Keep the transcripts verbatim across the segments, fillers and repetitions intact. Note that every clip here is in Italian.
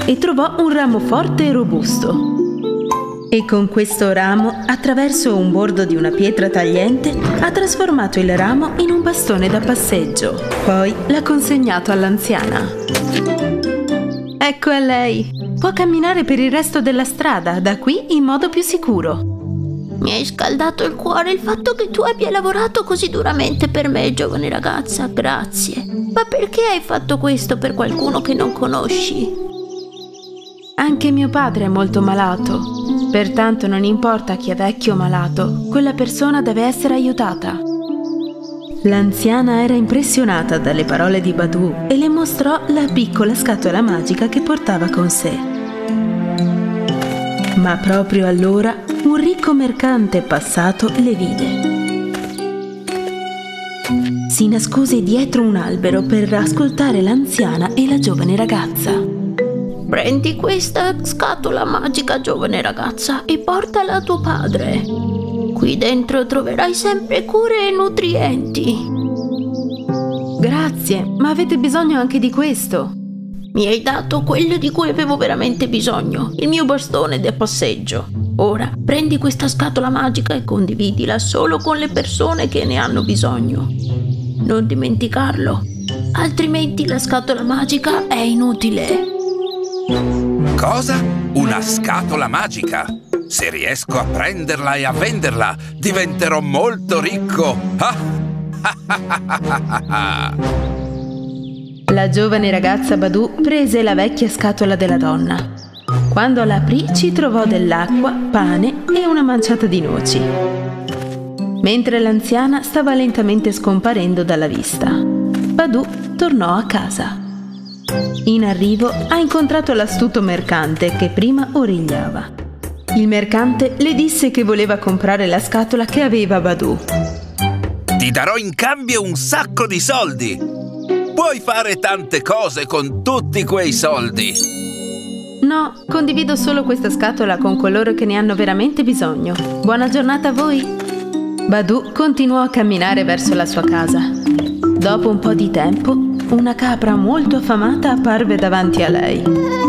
e trovò un ramo forte e robusto. E con questo ramo, attraverso un bordo di una pietra tagliente, ha trasformato il ramo in un bastone da passeggio. Poi l'ha consegnato all'anziana. Ecco a lei. Può camminare per il resto della strada, da qui in modo più sicuro. Mi hai scaldato il cuore il fatto che tu abbia lavorato così duramente per me, giovane ragazza. Grazie. Ma perché hai fatto questo per qualcuno che non conosci? Anche mio padre è molto malato. Pertanto non importa chi è vecchio o malato, quella persona deve essere aiutata. L'anziana era impressionata dalle parole di Badù e le mostrò la piccola scatola magica che portava con sé. Ma proprio allora un ricco mercante passato le vide. Si nascose dietro un albero per ascoltare l'anziana e la giovane ragazza. Prendi questa scatola magica, giovane ragazza, e portala a tuo padre. Qui dentro troverai sempre cure e nutrienti. Grazie, ma avete bisogno anche di questo. Mi hai dato quello di cui avevo veramente bisogno, il mio bastone da passeggio. Ora prendi questa scatola magica e condividila solo con le persone che ne hanno bisogno. Non dimenticarlo, altrimenti la scatola magica è inutile. Cosa? Una scatola magica? Se riesco a prenderla e a venderla, diventerò molto ricco! La giovane ragazza Badù prese la vecchia scatola della donna. Quando la aprì ci trovò dell'acqua, pane e una manciata di noci. Mentre l'anziana stava lentamente scomparendo dalla vista, Badù tornò a casa. In arrivo ha incontrato l'astuto mercante che prima origliava. Il mercante le disse che voleva comprare la scatola che aveva Badù. Ti darò in cambio un sacco di soldi! Puoi fare tante cose con tutti quei soldi! No, condivido solo questa scatola con coloro che ne hanno veramente bisogno. Buona giornata a voi! Badù continuò a camminare verso la sua casa. Dopo un po' di tempo, una capra molto affamata apparve davanti a lei.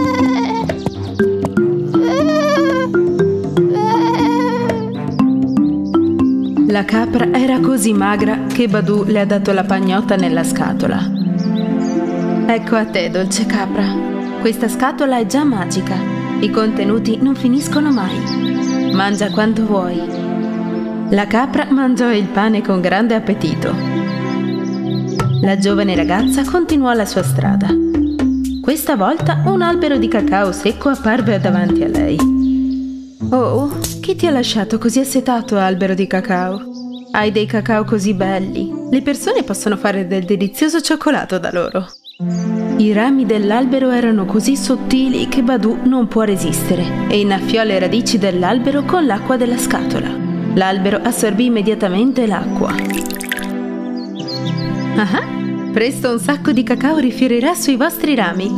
La capra era così magra che Badù le ha dato la pagnotta nella scatola. Ecco a te, dolce capra. Questa scatola è già magica. I contenuti non finiscono mai. Mangia quanto vuoi. La capra mangiò il pane con grande appetito. La giovane ragazza continuò la sua strada. Questa volta un albero di cacao secco apparve davanti a lei. Oh, chi ti ha lasciato così assetato, albero di cacao? Hai dei cacao così belli. Le persone possono fare del delizioso cioccolato da loro. I rami dell'albero erano così sottili che Badù non può resistere e innaffiò le radici dell'albero con l'acqua della scatola. L'albero assorbì immediatamente l'acqua. Ah, presto un sacco di cacao rifiorirà sui vostri rami.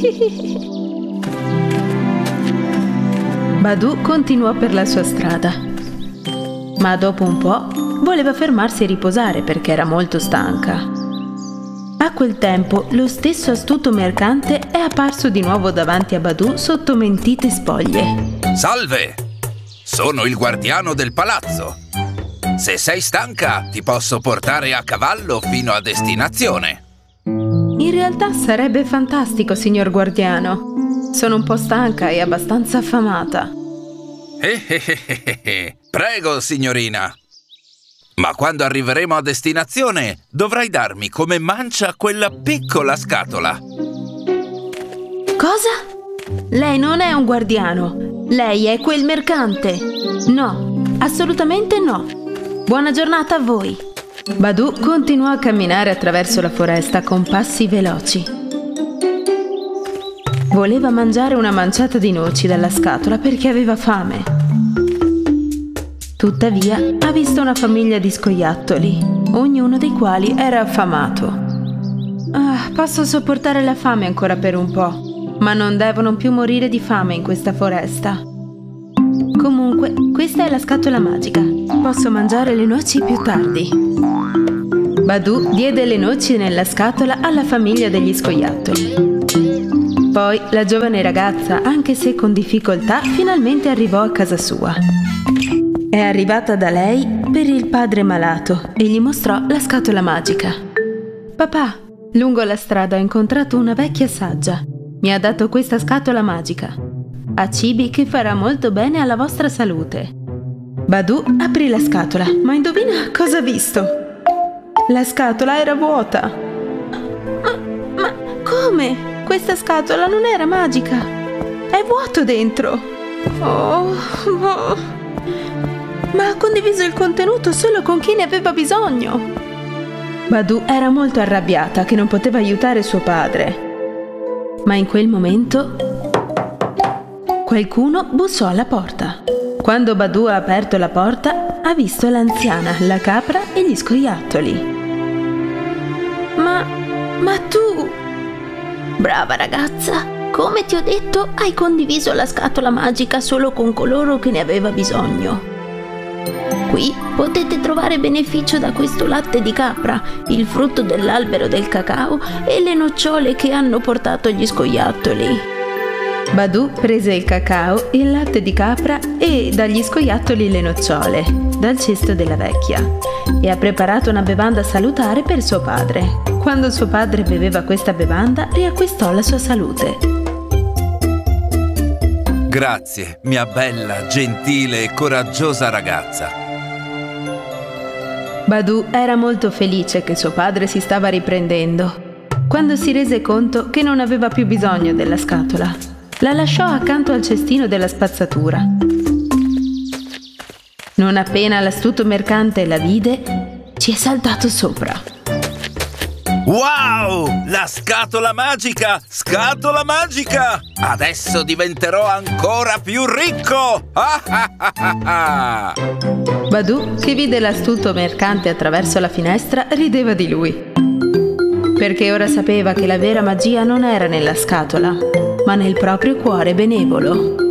Badù continuò per la sua strada. Ma dopo un po' voleva fermarsi e riposare perché era molto stanca. A quel tempo lo stesso astuto mercante è apparso di nuovo davanti a Badù sotto mentite spoglie. Salve! Sono il guardiano del palazzo. Se sei stanca, ti posso portare a cavallo fino a destinazione. In realtà sarebbe fantastico, signor guardiano. Sono un po' stanca e abbastanza affamata. Eh, eh, eh, eh, eh. Prego, signorina. Ma quando arriveremo a destinazione, dovrai darmi come mancia quella piccola scatola. Cosa? Lei non è un guardiano. Lei è quel mercante. No, assolutamente no. Buona giornata a voi. Badù continuò a camminare attraverso la foresta con passi veloci. Voleva mangiare una manciata di noci dalla scatola perché aveva fame. Tuttavia, ha visto una famiglia di scoiattoli, ognuno dei quali era affamato. Ah, posso sopportare la fame ancora per un po', ma non devono più morire di fame in questa foresta. Comunque, questa è la scatola magica. Posso mangiare le noci più tardi. Badù diede le noci nella scatola alla famiglia degli scoiattoli. Poi la giovane ragazza, anche se con difficoltà, finalmente arrivò a casa sua. È arrivata da lei per il padre malato e gli mostrò la scatola magica. Papà, lungo la strada ho incontrato una vecchia saggia. Mi ha dato questa scatola magica. Ha cibi che farà molto bene alla vostra salute. Badù aprì la scatola, ma indovina cosa ha visto? La scatola era vuota. Ma, ma come? Questa scatola non era magica. È vuoto dentro. Oh, oh. Ma ha condiviso il contenuto solo con chi ne aveva bisogno. Badù era molto arrabbiata che non poteva aiutare suo padre. Ma in quel momento qualcuno bussò alla porta. Quando Badù ha aperto la porta, ha visto l'anziana, la capra e gli scoiattoli. Ma... ma tu... Brava ragazza, come ti ho detto, hai condiviso la scatola magica solo con coloro che ne aveva bisogno. Qui potete trovare beneficio da questo latte di capra, il frutto dell'albero del cacao e le nocciole che hanno portato gli scoiattoli. Badù prese il cacao, il latte di capra e dagli scoiattoli le nocciole, dal cesto della vecchia, e ha preparato una bevanda salutare per suo padre. Quando suo padre beveva questa bevanda, riacquistò la sua salute. Grazie, mia bella, gentile e coraggiosa ragazza. Badù era molto felice che suo padre si stava riprendendo. Quando si rese conto che non aveva più bisogno della scatola, la lasciò accanto al cestino della spazzatura. Non appena l'astuto mercante la vide, ci è saltato sopra. Wow! La scatola magica! Scatola magica! Adesso diventerò ancora più ricco! Ah ah ah ah ah! Badù, che vide l'astuto mercante attraverso la finestra, rideva di lui. Perché ora sapeva che la vera magia non era nella scatola, ma nel proprio cuore benevolo.